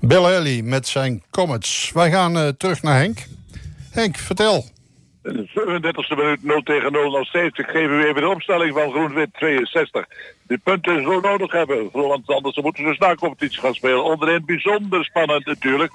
Bill Haley met zijn Comets. Wij gaan terug naar Henk. Henk, vertel. De 37e minuut 0-0 nog steeds. Ik geef u even de opstelling van Groen-Wit 62. Die punten zo nodig hebben, want anders moeten ze een competitie gaan spelen. Onderin bijzonder spannend natuurlijk.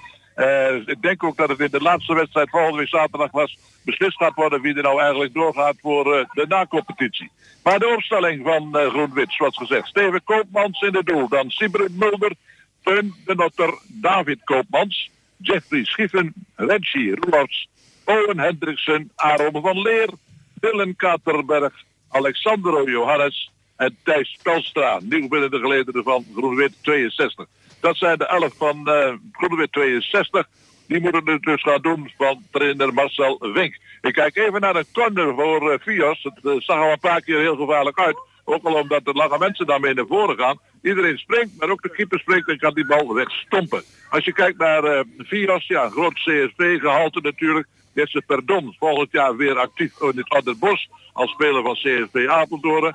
Ik denk ook dat het in de laatste wedstrijd volgende week zaterdag beslist gaat worden wie er nou eigenlijk doorgaat voor de na-competitie. Maar de opstelling van Groen-Wit, zoals gezegd. Steven Koopmans in het doel. Dan Sibrit Mulder, Teun de Notter, David Koopmans, Jeffrey Schieven, Reggie Roelofs, Owen Hendriksen, Aaron van Leer, Dylan Katerberg, Alexandro Johannes en Thijs Pelstra. Nieuw binnen de gelederen van Groen-Wit 62. Dat zijn de 11 van Groen-Wit 62. Die moeten het dus gaan doen van trainer Marcel Wink. Ik kijk even naar de corner voor Fios. Het zag al een paar keer heel gevaarlijk uit. Ook al omdat de lange mensen daarmee naar voren gaan. Iedereen springt, maar ook de keeper springt en kan die bal wegstompen. Als je kijkt naar Fios, ja, groot CSV-gehalte natuurlijk. Jesse Perdon, volgend jaar weer actief in het Ouderbos als speler van CSV Apeldoorn.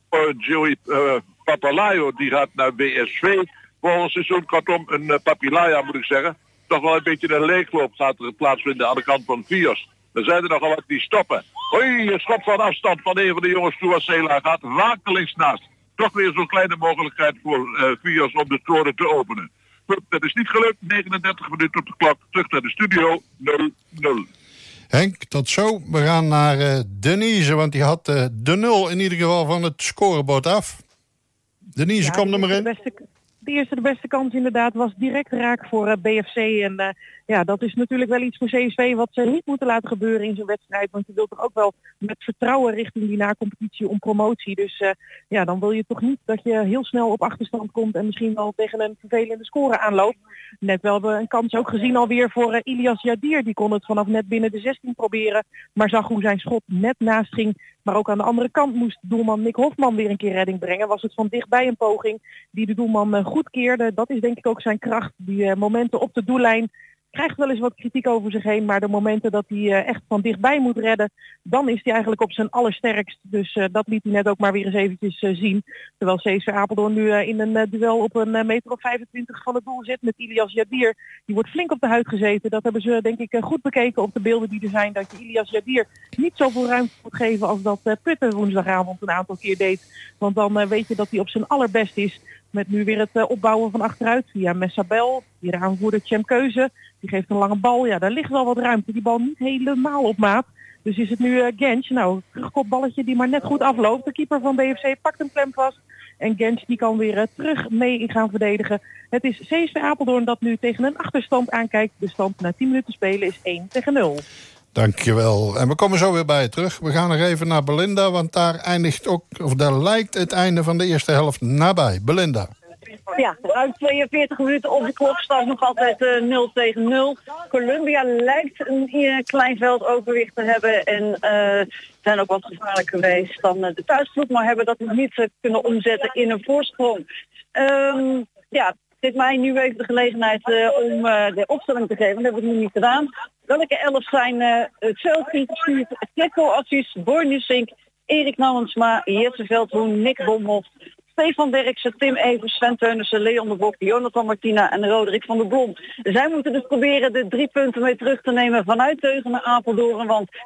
Joey Papalayo, die gaat naar BSV. Volgend seizoen, kortom, een Papilaya moet ik zeggen. Toch wel een beetje een leegloop gaat er plaatsvinden aan de kant van Fios. Er zijn er nogal wat die stoppen. Hoi, een schot van afstand van een van de jongens toe als Sela gaat wakelings naast. Toch weer zo'n kleine mogelijkheid voor Fios om de toren te openen. Goed, dat is niet gelukt. 39 minuten op de klok. Terug naar de studio. 0-0. Henk, tot zo. We gaan naar Denise, want die had de 0 in ieder geval van het scorebord af. Denise, kom er maar in. De beste kans inderdaad was direct raak voor BFC. En dat is natuurlijk wel iets voor CSV wat ze niet moeten laten gebeuren in zo'n wedstrijd. Want je wilt toch ook wel met vertrouwen richting die na-competitie om promotie. Dus dan wil je toch niet dat je heel snel op achterstand komt en misschien wel tegen een vervelende score aanloopt. Net wel hebben we een kans ook gezien alweer voor Ilias Jadir. Die kon het vanaf net binnen de 16 proberen, maar zag hoe zijn schot net naast ging. Maar ook aan de andere kant moest doelman Nick Hofman weer een keer redding brengen. Was het van dichtbij een poging die de doelman goed keerde. Dat is denk ik ook zijn kracht. Die momenten op de doellijn krijgt wel eens wat kritiek over zich heen. Maar de momenten dat hij echt van dichtbij moet redden, dan is hij eigenlijk op zijn allersterkst. Dus dat liet hij net ook maar weer eens eventjes zien. Terwijl CSV Apeldoorn nu in een duel op een meter of 25 van het doel zit met Ilias Jadir. Die wordt flink op de huid gezeten. Dat hebben ze denk ik goed bekeken op de beelden die er zijn. Dat je Ilias Jadir niet zoveel ruimte moet geven als dat Putten woensdagavond een aantal keer deed. Want dan weet je dat hij op zijn allerbest is. Met nu weer het opbouwen van achteruit via Messabel. Die de aanvoerder Cem Keuze. Die geeft een lange bal. Ja, daar ligt wel wat ruimte. Die bal niet helemaal op maat. Dus is het nu Gensch. Nou, terugkopballetje die maar net goed afloopt. De keeper van BFC pakt hem klem vast. En Gensch die kan weer terug mee gaan verdedigen. Het is CSV Apeldoorn dat nu tegen een achterstand aankijkt. De stand na 10 minuten spelen is 1-0. Dankjewel. En we komen zo weer bij je terug. We gaan nog even naar Belinda, want daar eindigt ook, of daar lijkt het einde van de eerste helft nabij. Belinda. Ja, ruim 42 minuten op de klok staat nog altijd 0-0. Columbia lijkt een klein veldoverwicht te hebben en zijn ook wat gevaarlijker geweest dan de thuisploeg, maar hebben dat nog niet kunnen omzetten in een voorsprong. Dit mij nu even de gelegenheid om de opstelling te geven. Dat hebben we nu niet gedaan. Welke 11 zijn het veld ingestuurd? Kekko Assis, Boy Nussink, Erik Nauwensma, Jesse Veldhoen, Nick Bomhoff, Stefan Derksen, Tim Evers, Sven Teunissen, Leon de Bok, Jonathan Martina en Roderick van der Blom. Zij moeten dus proberen de 3 punten mee terug te nemen vanuit Teugen naar Apeldoorn, want